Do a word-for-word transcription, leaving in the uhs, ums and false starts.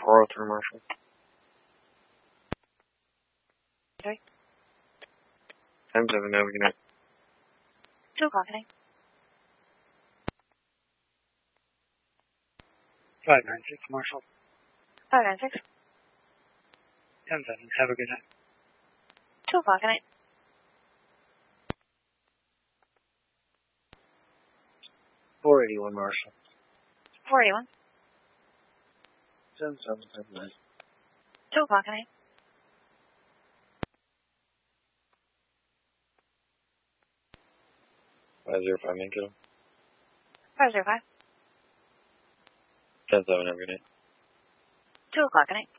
four oh three, Marshall. Sorry? ten seven, have a good night. two o'clock tonight. five nine six, Marshall. five nine six. ten seven, have a good night. two o'clock tonight. four eighty-one, Marshall. four eighty-one. ten seven, have a good night. two o'clock tonight. five zero five, make it. five zero five. ten seven, have a good night. two o'clock tonight.